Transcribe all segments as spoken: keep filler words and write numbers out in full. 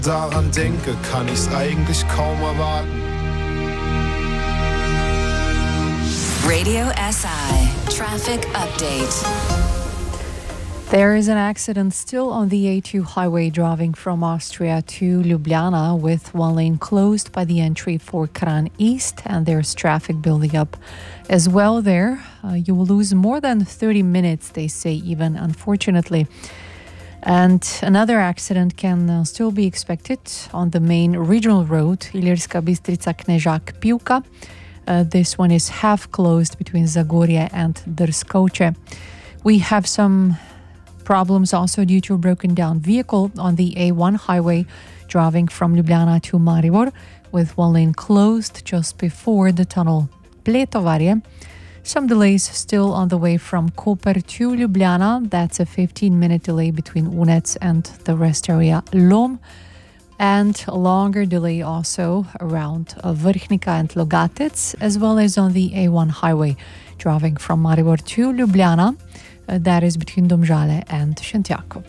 daran denke, kann ich's eigentlich kaum erwarten. Radio S I Traffic Update. There is an accident still on the A two highway driving from Austria to Ljubljana, with one lane closed by the entry for Kranj East, and there's traffic building up as well there. Uh, you will lose more than thirty minutes, they say, even, unfortunately. And another accident can uh, still be expected on the main regional road, Ilirska Bistrica-Knežak-Pivka. Uh, this one is half closed between Zagorje and Drskoče. We have some problems also due to a broken down vehicle on the A one highway driving from Ljubljana to Maribor, with one lane closed just before the tunnel Pletovarje. Some delays still on the way from Koper to Ljubljana. That's a fifteen minute delay between Unec and the rest area Lom. And a longer delay also around uh, Vrhnika and Logatec, as well as on the A one highway driving from Maribor to Ljubljana. Uh, that is between Domžale and Šentjakov.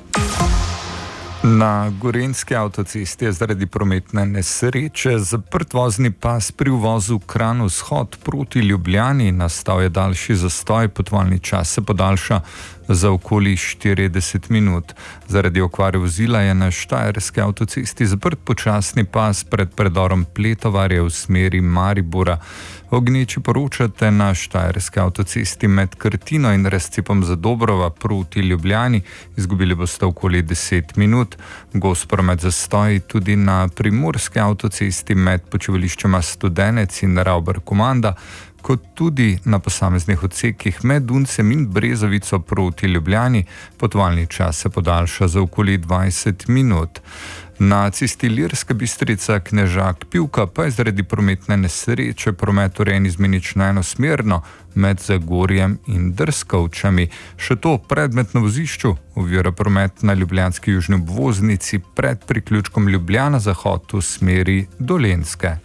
Na gorenjski avtocesti je zaradi prometne nesreče zaprt vozni pas pri uvozu Kranj-Vzhod proti Ljubljani. Nastal je daljši zastoj, potovalni čas se podaljša za okoli štirideset minut. Zaradi okvare vozila je na štajerski avtocesti zaprt počasni pas pred predorom Pletovarje v smeri Maribora. O gneči poročate na štajerski avtocesti med Krtino in razcepom Zadobrova proti Ljubljani. Izgubili boste okoli deset minut. Gost promet zastoji tudi na primorski avtocesti med počivališčema Studenec in Ravbar-Komanda, kot tudi na posameznih odsekih med Uncem in Brezovico proti Ljubljani. Potovalni čas se podaljša za okoli dvajset minut. Na cesti Ilirska Bistrica-Knežak-Pivka pa je zaradi prometne nesreče promet urejen izmenično enosmerno med Zagorjem in Drskovčami. Še to, predmet na vozišču ovira promet na ljubljanski južni obvoznici pred priključkom Ljubljana Zahod v smeri Dolenjske.